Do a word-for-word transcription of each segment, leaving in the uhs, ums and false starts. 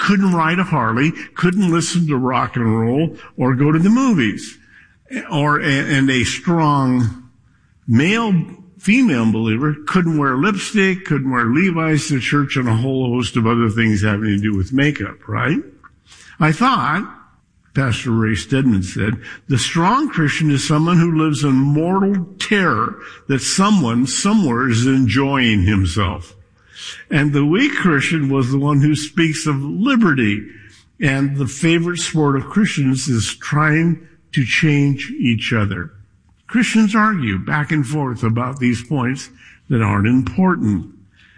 couldn't ride a Harley, couldn't listen to rock and roll, or go to the movies. Or, and a strong male, female believer couldn't wear lipstick, couldn't wear Levi's to church, and a whole host of other things having to do with makeup, right? I thought, Pastor Ray Stedman said, the strong Christian is someone who lives in mortal terror that someone somewhere is enjoying himself. And the weak Christian was the one who speaks of liberty. And the favorite sport of Christians is trying to change each other. Christians argue back and forth about these points that aren't important.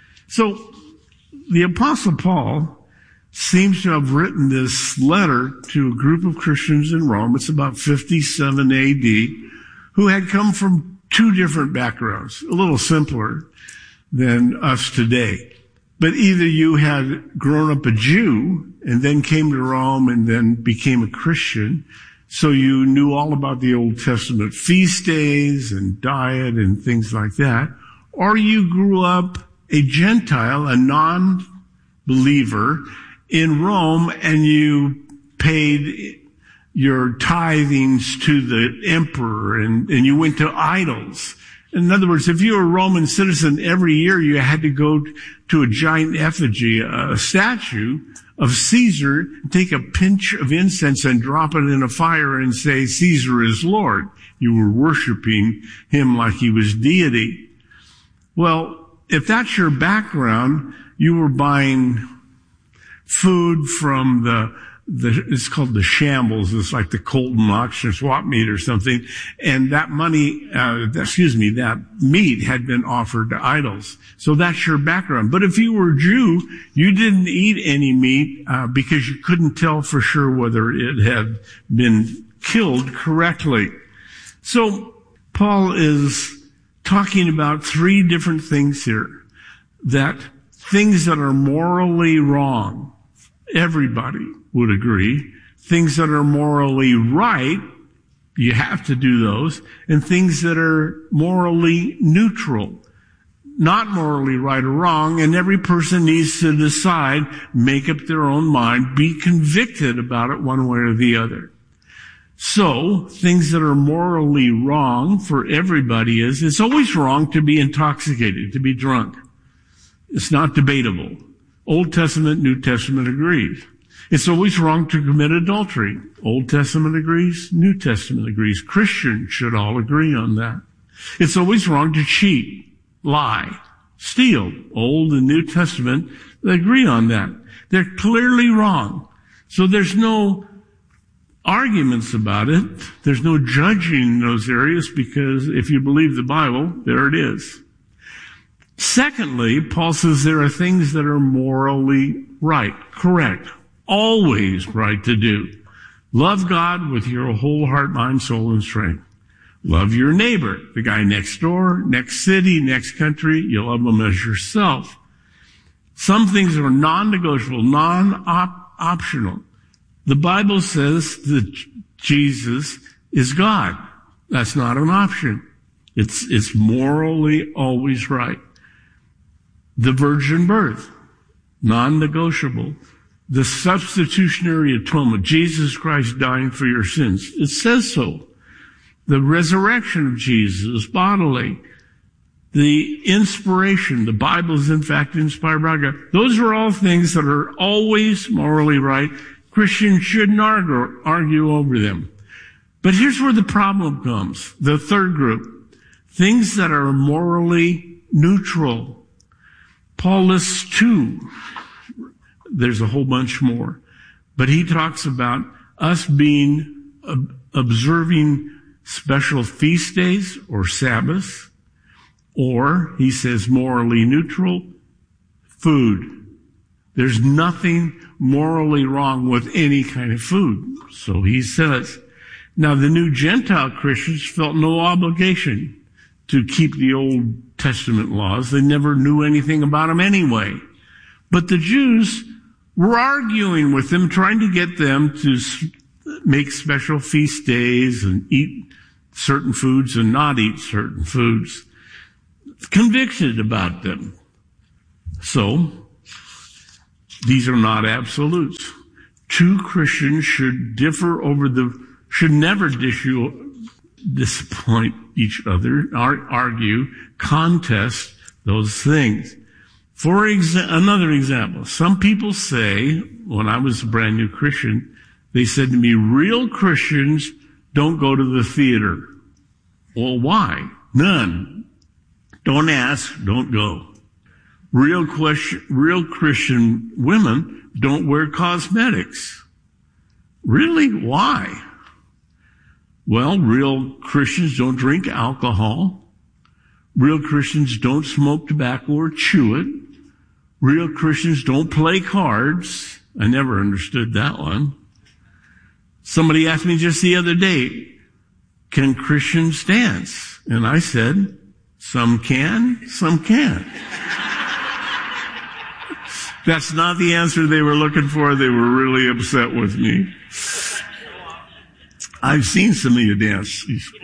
So the Apostle Paul seems to have written this letter to a group of Christians in Rome. It's about fifty-seven A D, who had come from two different backgrounds, a little simpler than us today. But either you had grown up a Jew and then came to Rome and then became a Christian, so you knew all about the Old Testament feast days and diet and things like that, or you grew up a Gentile, a non-believer in Rome, and you paid your tithings to the emperor and, and you went to idols. In other words, if you were a Roman citizen, every year you had to go to a giant effigy, a statue of Caesar, take a pinch of incense and drop it in a fire and say, Caesar is Lord. You were worshiping him like he was deity. Well, if that's your background, you were buying food from the, the, it's called the shambles. It's like the Colton auction swap meet or something. And that money, uh, excuse me, that meat had been offered to idols. So that's your background. But if you were a Jew, you didn't eat any meat, uh, because you couldn't tell for sure whether it had been killed correctly. So Paul is talking about three different things here. That things that are morally wrong, everybody would agree. Things that are morally right, you have to do those. And things that are morally neutral, not morally right or wrong. And every person needs to decide, make up their own mind, be convicted about it one way or the other. So, things that are morally wrong for everybody is, it's always wrong to be intoxicated, to be drunk. It's not debatable. Old Testament, New Testament agrees. It's always wrong to commit adultery. Old Testament agrees, New Testament agrees. Christians should all agree on that. It's always wrong to cheat, lie, steal. Old and New Testament agree on that. They're clearly wrong. So there's no arguments about it. There's no judging in those areas, because if you believe the Bible, there it is. Secondly, Paul says there are things that are morally right, correct, always right to do. Love God with your whole heart, mind, soul, and strength. Love your neighbor, the guy next door, next city, next country. You love them as yourself. Some things are non-negotiable, non-optional. The Bible says that Jesus is God. That's not an option. It's, it's morally always right. The virgin birth, non-negotiable. The substitutionary atonement, Jesus Christ dying for your sins. It says so. The resurrection of Jesus bodily. The inspiration, the Bible is in fact inspired by God. Those are all things that are always morally right. Christians shouldn't argue, argue over them. But here's where the problem comes. The third group. Things that are morally neutral. Paul lists two. There's a whole bunch more. But he talks about us being, uh, observing special feast days or Sabbaths. Or, he says, morally neutral, food. There's nothing morally wrong with any kind of food. So he says. Now, the new Gentile Christians felt no obligation to keep the Old Testament laws. They never knew anything about them anyway. But the Jews were arguing with them, trying to get them to make special feast days and eat certain foods and not eat certain foods. Convicted about them. So, These are not absolutes. Two Christians should differ over the, should never dissu- disappoint each other, ar- argue, contest those things. For exa- another example, some people say, when I was a brand new Christian, they said to me, real Christians don't go to the theater. Well, why? None. Don't ask, don't go. Real question, real Christian women don't wear cosmetics. Really? Why? Well, real Christians don't drink alcohol. Real Christians don't smoke tobacco or chew it. Real Christians don't play cards. I never understood that one. Somebody asked me just the other day, can Christians dance? And I said, some can, some can't. That's not the answer they were looking for. They were really upset with me. I've seen some of you dance.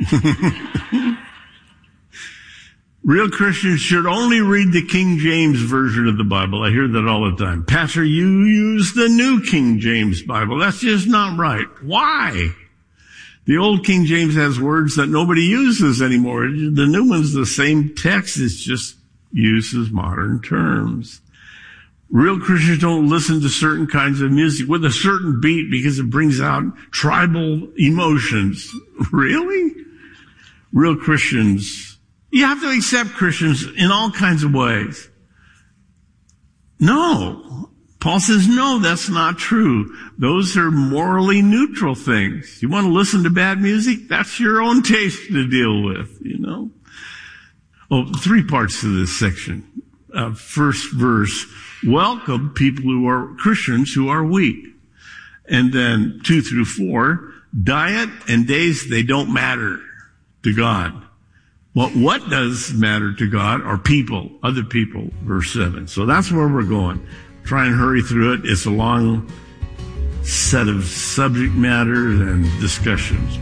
Real Christians should only read the King James Version of the Bible. I hear that all the time. Pastor, you use the New King James Bible. That's just not right. Why? The old King James has words that nobody uses anymore. The new one's the same text. It just uses modern terms. Real Christians don't listen to certain kinds of music with a certain beat because it brings out tribal emotions. Really? Real Christians, you have to accept Christians in all kinds of ways. No. Paul says, no, that's not true. Those are morally neutral things. You want to listen to bad music? That's your own taste to deal with, you know. Oh, three parts to this section. Uh, first verse, welcome people who are Christians who are weak. And then two through four, diet and days, they don't matter to God. Well, what does matter to God are people, other people, verse seven. So that's where we're going. Try and hurry through it. It's a long set of subject matter and discussions.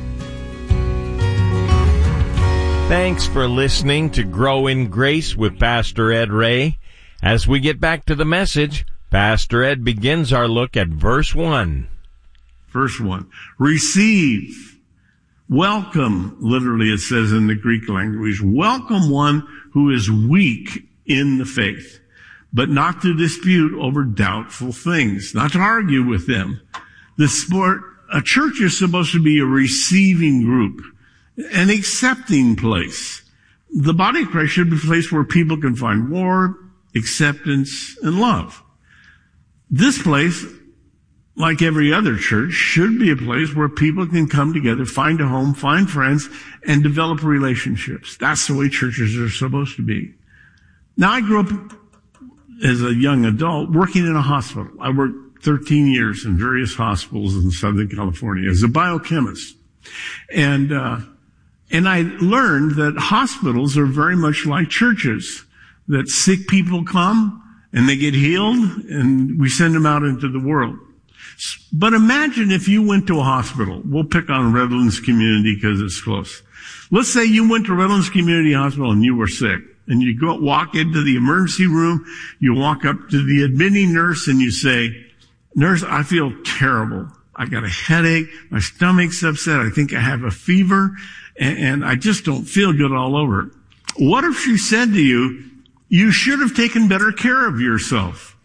Thanks for listening to Grow in Grace with Pastor Ed Ray. As we get back to the message, Pastor Ed begins our look at verse one. Verse one. Receive. Welcome, literally it says in the Greek language, welcome one who is weak in the faith, but not to dispute over doubtful things, not to argue with them. The sport, a church is supposed to be a receiving group, an accepting place. The body of Christ should be a place where people can find warmth, acceptance, and love. This place, like every other church, should be a place where people can come together, find a home, find friends, and develop relationships. That's the way churches are supposed to be. Now, I grew up as a young adult working in a hospital. I worked thirteen years in various hospitals in Southern California as a biochemist. And, uh, and I learned that hospitals are very much like churches, that sick people come and they get healed and we send them out into the world. But imagine if you went to a hospital. We'll pick on Redlands Community because it's close. Let's say you went to Redlands Community Hospital and you were sick. And you go walk into the emergency room. You walk up to the admitting nurse and you say, nurse, I feel terrible. I got a headache. My stomach's upset. I think I have a fever. And, and I just don't feel good all over. What if she said to you, you should have taken better care of yourself?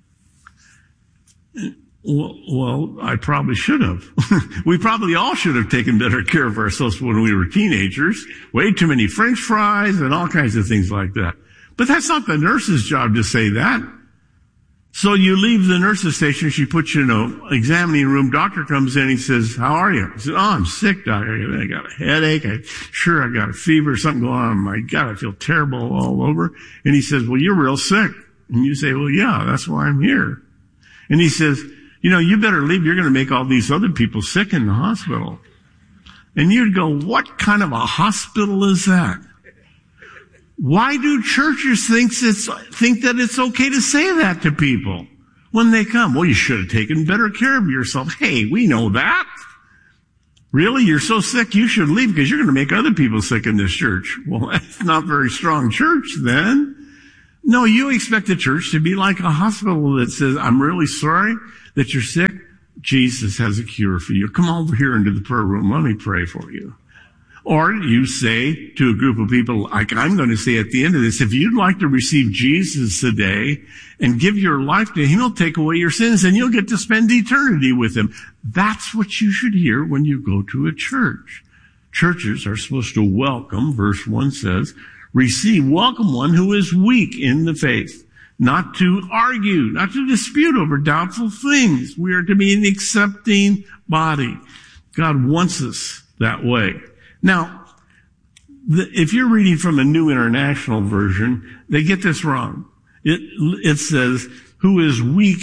Well, well, I probably should have. We probably all should have taken better care of ourselves when we were teenagers. Way too many French fries and all kinds of things like that. But that's not the nurse's job to say that. So you leave the nurse's station, she puts you in an examining room, doctor comes in, he says, how are you? I said, oh, I'm sick, doctor. I got a headache. I, sure, I got a fever, something going on. My God, I feel terrible all over. And he says, well, you're real sick. And you say, well, yeah, that's why I'm here. And he says, you know, you better leave. You're going to make all these other people sick in the hospital. And you'd go, what kind of a hospital is that? Why do churches think it's, think that it's okay to say that to people when they come? Well, you should have taken better care of yourself. Hey, we know that. Really? You're so sick you should leave because you're going to make other people sick in this church. Well, that's not very strong church then. No, you expect the church to be like a hospital that says, I'm really sorry that you're sick. Jesus has a cure for you. Come over here into the prayer room. Let me pray for you. Or you say to a group of people, like I'm going to say at the end of this, if you'd like to receive Jesus today and give your life to him, he'll take away your sins and you'll get to spend eternity with him. That's what you should hear when you go to a church. Churches are supposed to welcome, verse one says, receive, welcome one who is weak in the faith, not to argue, not to dispute over doubtful things. We are to be an accepting body. God wants us that way. Now, the, if you're reading from a New International Version, they get this wrong. It, it says, who is weak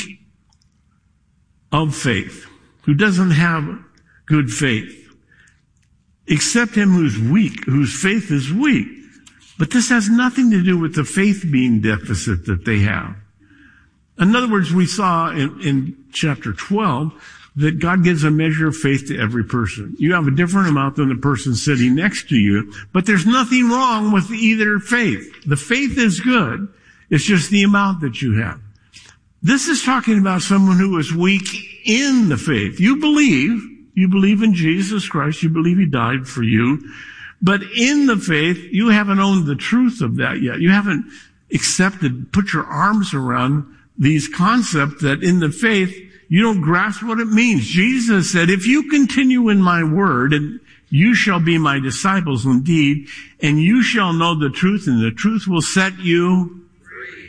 of faith, who doesn't have good faith. Accept him who's weak, whose faith is weak. But this has nothing to do with the faith being deficit that they have. In other words, we saw in, in chapter twelve that God gives a measure of faith to every person. You have a different amount than the person sitting next to you, but there's nothing wrong with either faith. The faith is good. It's just the amount that you have. This is talking about someone who is weak in the faith. You believe, you believe in Jesus Christ, you believe he died for you, but in the faith, you haven't owned the truth of that yet. You haven't accepted, put your arms around these concepts that in the faith, you don't grasp what it means. Jesus said, if you continue in my word, and you shall be my disciples indeed, and you shall know the truth, and the truth will set you free.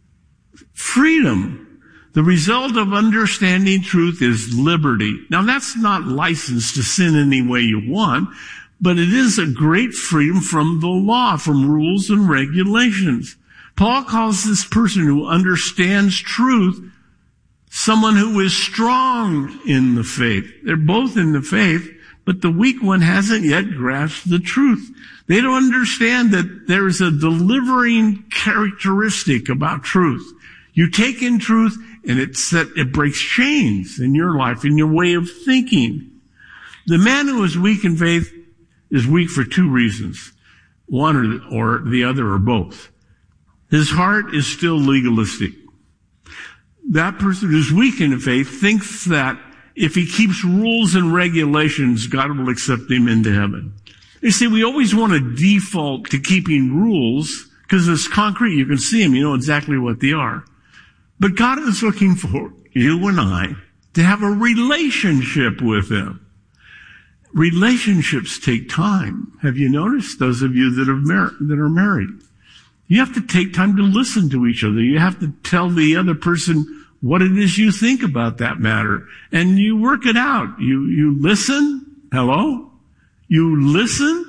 Freedom. The result of understanding truth is liberty. Now that's not license to sin any way you want, but it is a great freedom from the law, from rules and regulations. Paul calls this person who understands truth someone who is strong in the faith. They're both in the faith, but the weak one hasn't yet grasped the truth. They don't understand that there is a delivering characteristic about truth. You take in truth and it set, it breaks chains in your life, in your way of thinking. The man who is weak in faith is weak for two reasons. One or, or the other or both. His heart is still legalistic. That person who's weak in the faith thinks that if he keeps rules and regulations, God will accept him into heaven. You see, we always want to default to keeping rules because it's concrete. You can see them. You know exactly what they are. But God is looking for you and I to have a relationship with him. Relationships take time. Have you noticed, those of you that are, mar- that are married? You have to take time to listen to each other. You have to tell the other person what it is you think about that matter. And you work it out. You, you listen. Hello? You listen.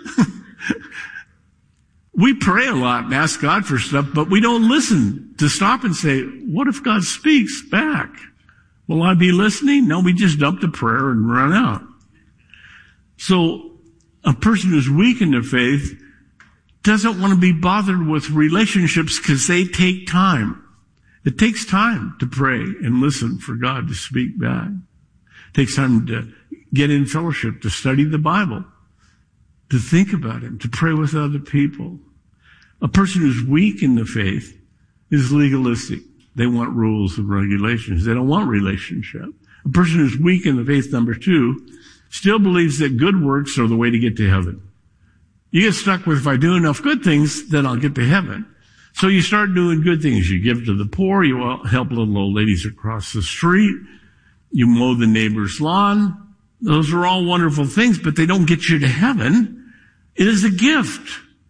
We pray a lot and ask God for stuff, but we don't listen to stop and say, what if God speaks back? Will I be listening? No, we just dump the prayer and run out. So a person who's weak in their faith doesn't want to be bothered with relationships because they take time. It takes time to pray and listen for God to speak back. It takes time to get in fellowship, to study the Bible, to think about him, to pray with other people. A person who's weak in the faith is legalistic. They want rules and regulations. They don't want relationship. A person who's weak in the faith, number two, still believes that good works are the way to get to heaven. You get stuck with, if I do enough good things, then I'll get to heaven. So you start doing good things. You give to the poor. You help little old ladies across the street. You mow the neighbor's lawn. Those are all wonderful things, but they don't get you to heaven. It is a gift.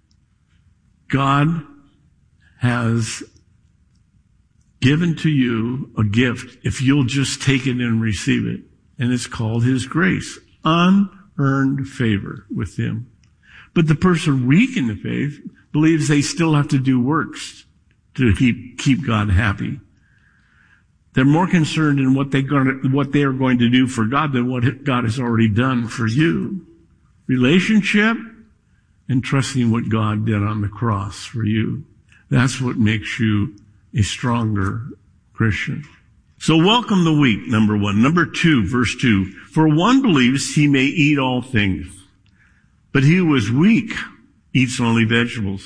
God has given to you a gift if you'll just take it and receive it. And it's called his grace. Unearned favor with him. But the person weak in the faith believes they still have to do works to keep, keep God happy. They're more concerned in what they going to, what they are going to do for God than what God has already done for you. Relationship and trusting what God did on the cross for you. That's what makes you a stronger Christian. So welcome the weak, number one. Number two, verse two. For one believes he may eat all things, but he who is weak eats only vegetables.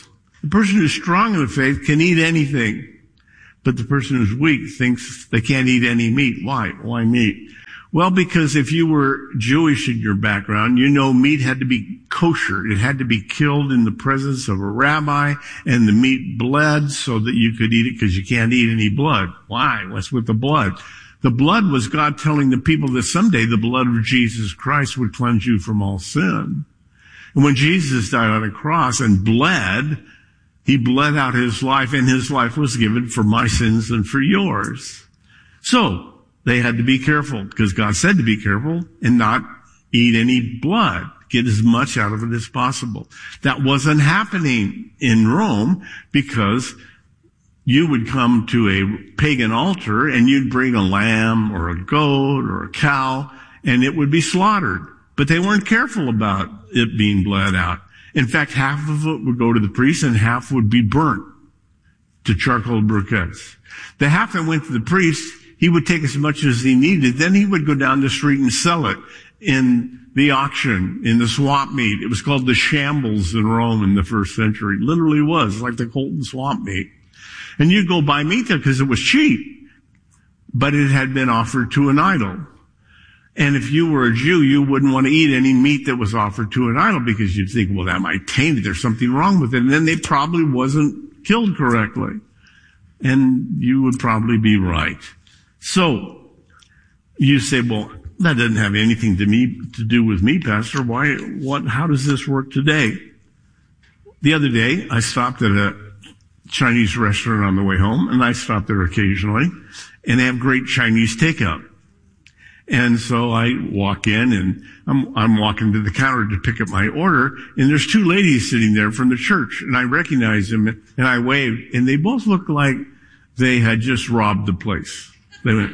The person who's strong in the faith can eat anything. But the person who's weak thinks they can't eat any meat. Why? Why meat? Well, because if you were Jewish in your background, you know meat had to be kosher. It had to be killed in the presence of a rabbi, and the meat bled so that you could eat it, because you can't eat any blood. Why? What's with the blood? The blood was God telling the people that someday the blood of Jesus Christ would cleanse you from all sin. And when Jesus died on a cross and bled, he bled out his life, and his life was given for my sins and for yours. So they had to be careful, because God said to be careful and not eat any blood. Get as much out of it as possible. That wasn't happening in Rome, because you would come to a pagan altar and you'd bring a lamb or a goat or a cow, and it would be slaughtered. But they weren't careful about it being bled out. In fact, half of it would go to the priest and half would be burnt to charcoal briquettes. The half that went to the priest, he would take as much as he needed. Then he would go down the street and sell it in the auction, in the swamp meet. It was called the shambles in Rome in the first century. It literally was, like the Colton swamp meet. And you'd go buy meat there because it was cheap, but it had been offered to an idol. And if you were a Jew, you wouldn't want to eat any meat that was offered to an idol, because you'd think, well, that might taint it. There's something wrong with it. And then it probably wasn't killed correctly. And you would probably be right. So you say, well, that doesn't have anything to me to do with me, Pastor. Why, what, how does this work today? The other day, I stopped at a Chinese restaurant on the way home, and I stop there occasionally, and they have great Chinese takeout. And so I walk in, and I'm, I'm walking to the counter to pick up my order, and there's two ladies sitting there from the church, and I recognize them, and I waved, and they both looked like they had just robbed the place. They went,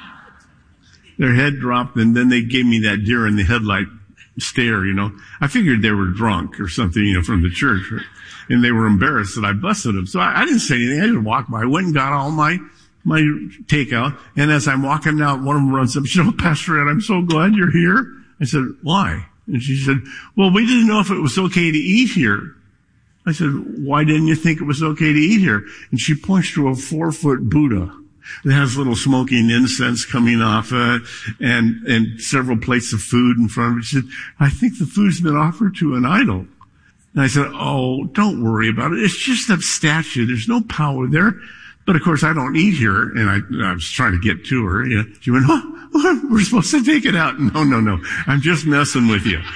their head dropped, and then they gave me that deer in the headlight stare, you know. I figured they were drunk or something, you know, from the church, and they were embarrassed that I busted them. So I, I didn't say anything. I just walked by. I went and got all my my takeout, and as I'm walking out, one of them runs up, she said, "Oh, Pastor Ed, I'm so glad you're here." I said, "Why?" And she said, "Well, we didn't know if it was okay to eat here." I said, "Why didn't you think it was okay to eat here?" And she points to a four-foot Buddha that has little smoking incense coming off it, and, and several plates of food in front of it. She said, "I think the food's been offered to an idol." And I said, "Oh, don't worry about it. It's just that statue. There's no power there." But of course, I don't eat here, and I, I was trying to get to her. You know, she went, "Oh, we're supposed to take it out." No, no, no. I'm just messing with you.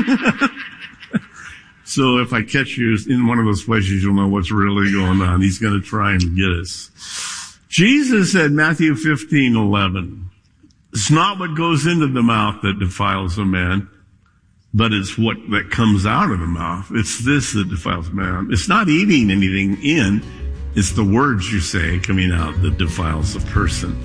So if I catch you in one of those places, you'll know what's really going on. He's going to try and get us. Jesus said, Matthew fifteen eleven, "It's not what goes into the mouth that defiles a man, but it's what that comes out of the mouth. It's this that defiles a man." It's not eating anything in. It's the words you say coming out that defiles a person.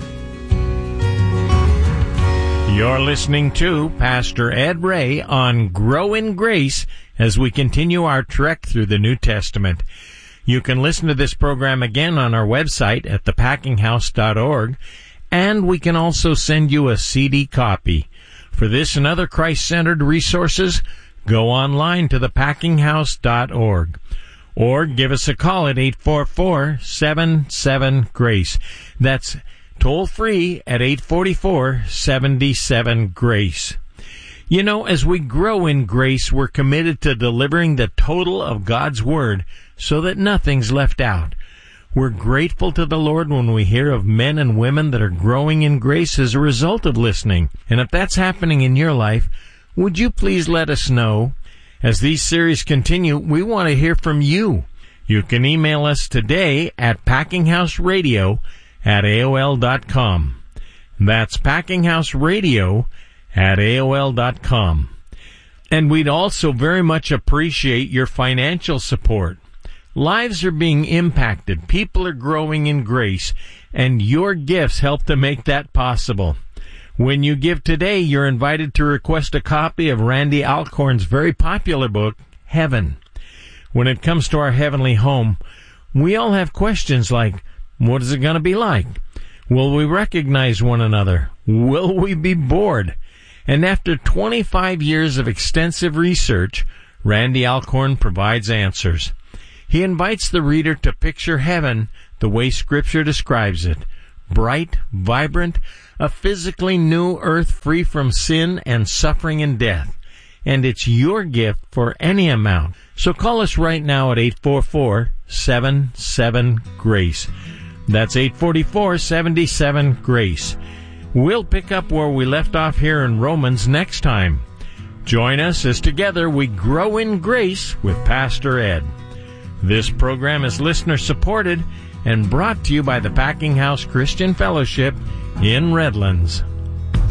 You're listening to Pastor Ed Ray on Grow in Grace as we continue our trek through the New Testament. You can listen to this program again on our website at the packing house dot org, and we can also send you a C D copy. For this and other Christ-centered resources, go online to the packing house dot org. Or give us a call at eight four four, seven seven, GRACE. That's toll free at eight four four, seven seven, GRACE. You know, as we grow in grace, we're committed to delivering the total of God's Word so that nothing's left out. We're grateful to the Lord when we hear of men and women that are growing in grace as a result of listening. And if that's happening in your life, would you please let us know? As these series continue, we want to hear from you. You can email us today at packinghouseradio at A O L dot com. That's packinghouseradio at A O L dot com. And we'd also very much appreciate your financial support. Lives are being impacted, people are growing in grace, and your gifts help to make that possible. When you give today, you're invited to request a copy of Randy Alcorn's very popular book, Heaven. When it comes to our heavenly home, we all have questions like, what is it going to be like? Will we recognize one another? Will we be bored? And after twenty-five years of extensive research, Randy Alcorn provides answers. He invites the reader to picture heaven the way Scripture describes it. Bright, vibrant, a physically new earth free from sin and suffering and death. And it's your gift for any amount. So call us right now at eight four four, seven seven, GRACE. That's eight four four, seven seven, GRACE. We'll pick up where we left off here in Romans next time. Join us as together we grow in grace with Pastor Ed. This program is listener-supported and brought to you by the Packing House Christian Fellowship in Redlands.